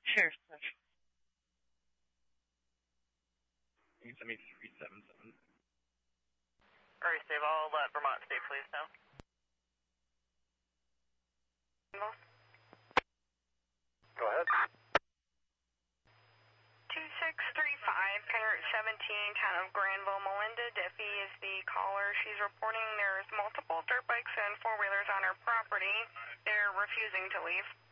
Sure, sir. Can you send me 377? Alright, Steve, I'll let Vermont State Police know. Go ahead. 2635, Pirate 17, town of Granville. Melinda Diffie is the caller. She's reporting there's multiple dirt bikes and four-wheelers on her property. They're refusing to leave.